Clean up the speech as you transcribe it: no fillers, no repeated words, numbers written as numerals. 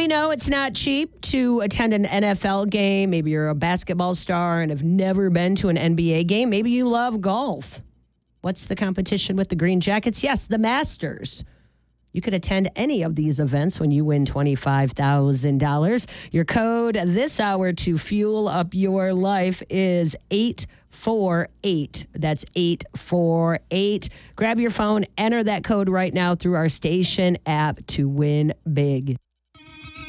We know it's not cheap to attend an NFL game. Maybe you're a basketball star and have never been to an NBA game. Maybe you love golf. What's the competition with the Green Jackets? Yes, the Masters. You could attend any of these events when you win $25,000. Your code this hour to fuel up your life is 848. That's 848. Grab your phone, enter that code right now through our station app to win big.